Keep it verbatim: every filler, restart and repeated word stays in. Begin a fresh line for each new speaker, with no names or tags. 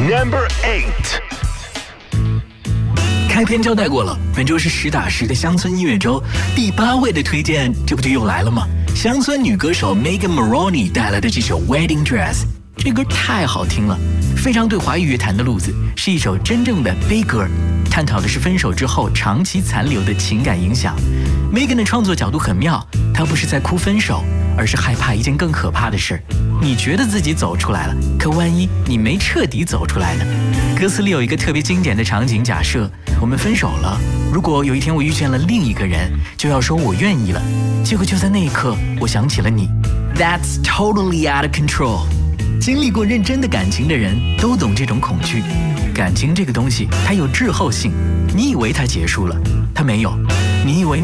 Number eight。
开篇交代过了，本周是实打实的乡村音乐周，第八位的推荐，这不就又来了吗？乡村女歌手 Megan Moroney 带来的这首 Wedding Dress， 这歌太好听了，非常对华语乐坛的路子，是一首真正的悲歌，探讨的是分手之后长期残留的情感影响。Megan 的创作角度很妙，她不是在哭分手，而是害怕一件更可怕的事。你觉得自己走出来了，可万一你没彻底走出来呢？歌词里有一个特别经典的场景假设，我们分手了，如果有一天我遇见了另一个人，就要说我愿意了，结果就在那一刻我想起了你。 That's totally out of control。 经历过认真的感情的人都懂这种恐惧。感情这个东西它有滞后性，你以为它结束了，它没有，你以为